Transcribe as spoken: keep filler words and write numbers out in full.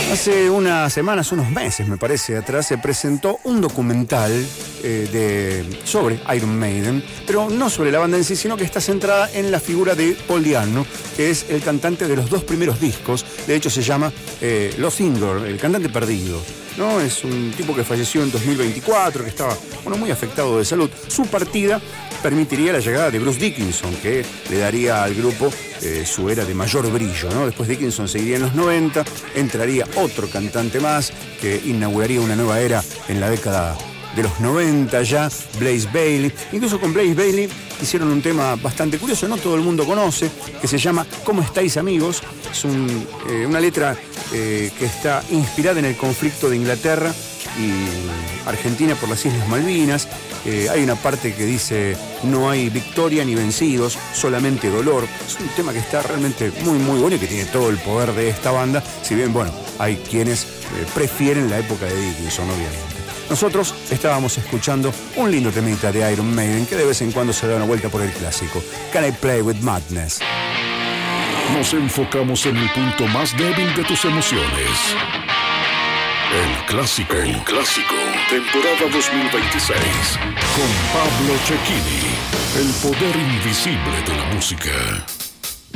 Hace unas semanas, unos meses me parece atrás, se presentó un documental eh, de, sobre Iron Maiden, pero no sobre la banda en sí, sino que está centrada en la figura de Paul Di'Anno, que es el cantante de los dos primeros discos. De hecho se llama eh, Lost Singer, el cantante perdido, ¿no? Es un tipo que falleció en dos mil veinticuatro, que estaba bueno, muy afectado de salud. Su partida permitiría la llegada de Bruce Dickinson, que le daría al grupo eh, su era de mayor brillo, ¿no? Después Dickinson seguiría en los noventa, entraría otro cantante más que inauguraría una nueva era en la década de los noventa ya, Blaze Bayley. Incluso con Blaze Bayley hicieron un tema bastante curioso, no todo el mundo conoce, que se llama ¿Cómo estáis, amigos? Es un, eh, una letra eh, que está inspirada en el conflicto de Inglaterra y Argentina por las Islas Malvinas. Eh, hay una parte que dice no hay victoria ni vencidos, solamente dolor. Es un tema que está realmente muy muy bueno y que tiene todo el poder de esta banda, si bien bueno, hay quienes eh, prefieren la época de Dickinson, obviamente. Nosotros estábamos escuchando un lindo temita de Iron Maiden que de vez en cuando se da una vuelta por el clásico, Can I Play With Madness. Nos enfocamos en el punto más débil de tus emociones. El clásico, el clásico, temporada dos mil veintiséis, con Pablo Cecchini, el poder invisible de la música.